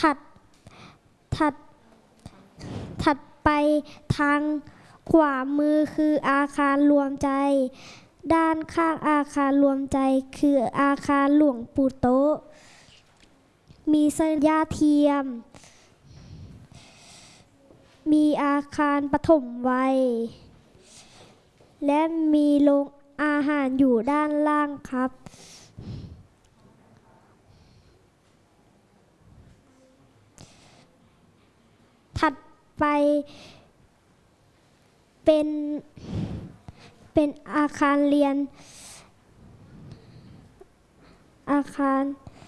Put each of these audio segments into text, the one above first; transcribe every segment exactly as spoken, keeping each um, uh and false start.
ถัดถัดถัดไปทางขวามือคืออาคารรวมใจด้านข้างอาคารรวมใจคืออาคารหลวงปู่โต๊ะมีสัญญาเทียมมีอาคารปฐมวัยและมีโรงอาหารอยู่ด้านล่างครับถัดไปเป็นเป็นอาคารเรียนอาคาร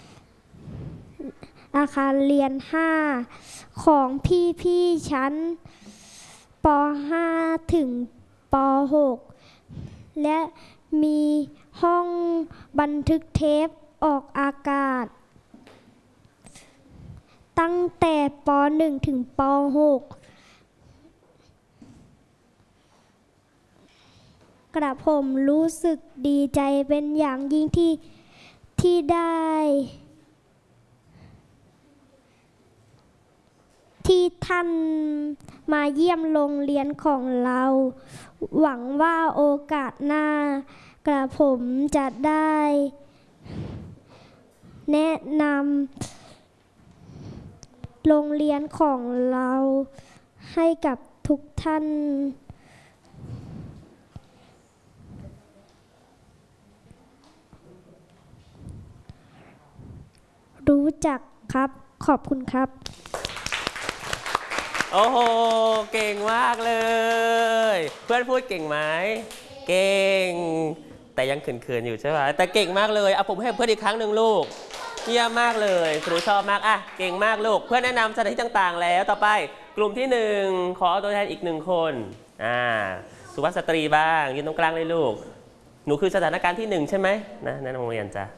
อาคารเรียนห้าของพี่พี่ชั้นป ห้า ถึงป หก และมีห้องบันทึกเทปออกอากาศตั้งแต่ป หนึ่ง ถึงป หก กระผมรู้สึกดีใจเป็นอย่างยิ่งที่ที่ได้ที่ท่านมาเยี่ยมโรงเรียนของเราหวังว่าโอกาสหน้ากระผมจะได้แนะนำโรงเรียนของเราให้กับทุกท่านรู้จักครับขอบคุณครับโอ้โหเก่งมากเลยเพื่อนพูดเก่งไหมเก่งแต่ยังเขินๆอยู่ใช่ไหมแต่เก่งมากเลยเอาผมให้เพื่อนอีกครั้งหนึ่งลูกเยี่ยมมากเลยครูชอบมากอ่ะเก่งมากลูกเพื่อนแนะนำสถานที่ต่างๆแล้วต่อไปกลุ่มที่หนึ่งขอตัวแทนอีกหนึ่งคนอ่าสุภาพสตรีบ้างยืนตรงกลางเลยลูกหนูคือสถานการณ์ที่หนึ่งใช่ไหมนะแนะนำโรงเรียนจ้ะ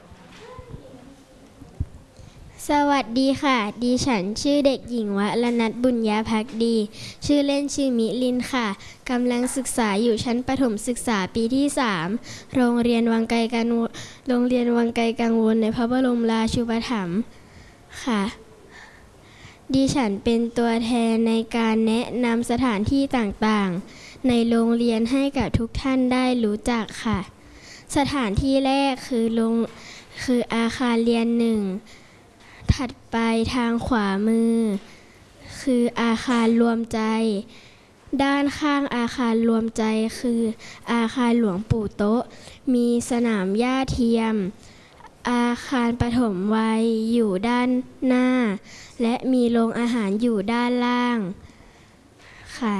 สวัสดีค่ะดิฉันชื่อเด็กหญิงวรนัทบุญญาภักดีชื่อเล่นชื่อมิลินค่ะกำลังศึกษาอยู่ชั้นประถมศึกษาปีที่สามโรงเรียนวังไกลกังวลโรงเรียนวังไกลกังวลในพระบรมราชูปถัมภ์ค่ะดิฉันเป็นตัวแทนในการแนะนำสถานที่ต่างๆในโรงเรียนให้กับทุกท่านได้รู้จักค่ะสถานที่แรกคือโรงคืออาคารเรียนหนึ่งถัดไปทางขวามือคืออาคารรวมใจด้านข้างอาคารรวมใจคืออาคารหลวงปู่โต๊ะมีสนามหญ้าเทียมอาคารปฐมวัยอยู่ด้านหน้าและมีโรงอาหารอยู่ด้านล่างค่ะ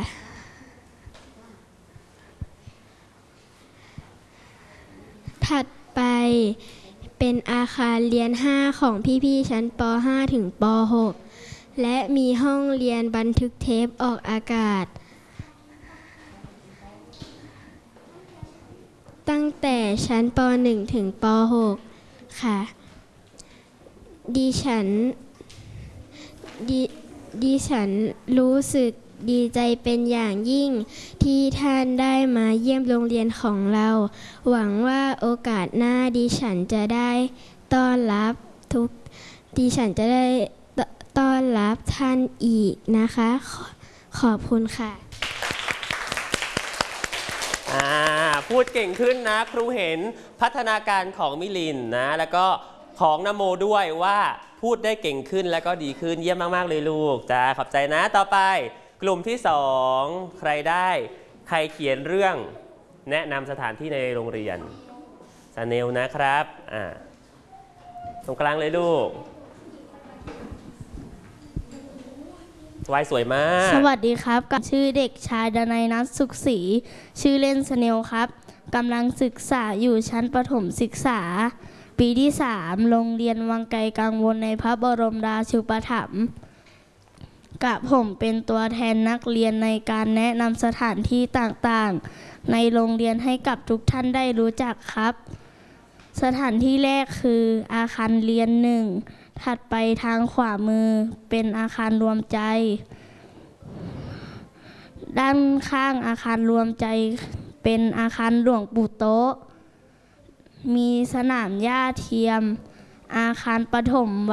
ถัดไปเป็นอาคารเรียนห้าของพี่ๆชั้นป ห้า ถึงป หก และมีห้องเรียนบันทึกเทปออกอากาศตั้งแต่ชั้นป หนึ่ง ถึงป หก ค่ะดิฉันดิดิฉันรู้สึกดีใจเป็นอย่างยิ่งที่ท่านได้มาเยี่ยมโรงเรียนของเราหวังว่าโอกาสหน้าดิฉันจะได้ต้อนรับทุกดิฉันจะได้ต้อนรับท่านอีกนะคะขอขอบคุณค่ะอ่าพูดเก่งขึ้นนะครูเห็นพัฒนาการของมิลินนะแล้วก็ของนโมด้วยว่าพูดได้เก่งขึ้นแล้วก็ดีขึ้นเยี่ยมมากๆเลยลูกจ้าขอบใจนะต่อไปกลุ่มที่สองใครได้ใครเขียนเรื่องแนะนำสถานที่ในโรงเรียนซาเนลนะครับอ่าตรงกลางเลยลูกวายสวยมากสวัสดีครับกับชื่อเด็กชายดนัยนัทสุขศรีชื่อเล่นสเนลครับกำลังศึกษาอยู่ชั้นประถมศึกษาปีที่สามโรงเรียนวังไกลกังวลในพระบรมราชูปถัมภ์กับผมเป็นตัวแทนนักเรียนในการแนะนำสถานที่ต่างๆในโรงเรียนให้กับทุกท่านได้รู้จักครับสถานที่แรกคืออาคารเรียนหนึ่งถัดไปทางขวามือเป็นอาคารรวมใจด้านข้างอาคารรวมใจเป็นอาคารหลวงปู่โต๊ะมีสนามหญ้าเทียมอาคารปฐม